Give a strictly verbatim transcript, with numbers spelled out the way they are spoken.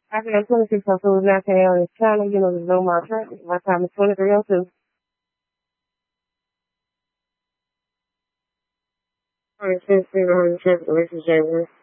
I got twenty-six oh two now on this channel. You know, there's no more traffic. My time is twenty-three oh two. twenty-six, three hundred traffic. This is J one.